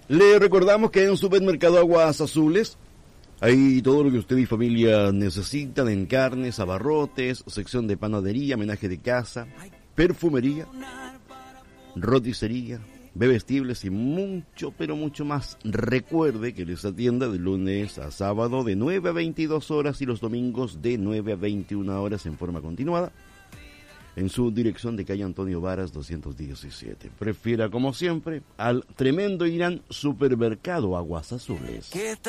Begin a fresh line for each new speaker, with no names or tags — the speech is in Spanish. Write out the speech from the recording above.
Le recordamos que en Supermercado Aguas Azules hay todo lo que usted y familia necesitan en carnes, abarrotes, sección de panadería, menaje de casa, perfumería, roticería, bebestibles y mucho, pero mucho más. Recuerde que les atienda de lunes a sábado de 9 a 22 horas y los domingos de 9 a 21 horas en forma continuada, en su dirección de calle Antonio Varas 217. Prefiera, como siempre, al tremendo y gran Supermercado Aguas Azules.